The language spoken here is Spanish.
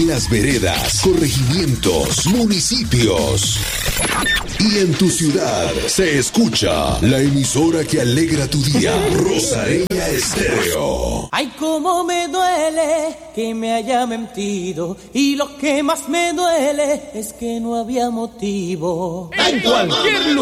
En las veredas, corregimientos, municipios y en tu ciudad se escucha la emisora que alegra tu día, Rosareña Estéreo. Ay, cómo me duele que me haya mentido, y lo que más me duele es que no había motivo. En cualquier lugar